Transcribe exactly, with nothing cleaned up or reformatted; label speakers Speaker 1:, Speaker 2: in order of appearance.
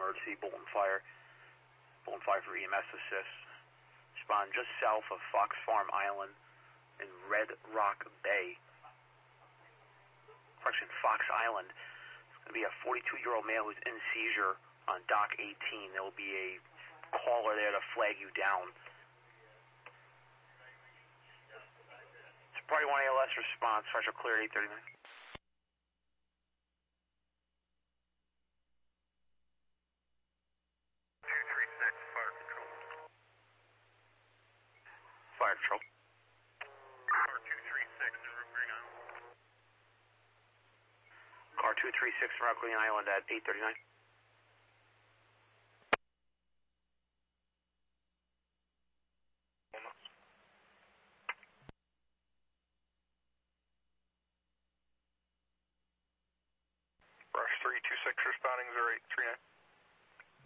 Speaker 1: emergency, Bolton Fire. Bolton Fire for E M S assist. Respond just south of Fox Farm Island in Red Rock Bay. Correction, Fox Island. It's going to be a forty-two-year-old male who's in seizure on Dock eighteen. There will be a caller there to flag you down. It's Priority one A L S response. Special clear at eight thirty-nine.
Speaker 2: two three six, fire control.
Speaker 1: Fire control.
Speaker 2: Car two three six in Route Green Island.
Speaker 1: Car two three six from Route Green Island at eight thirty-nine.
Speaker 2: Rush three two six responding zero eight three nine.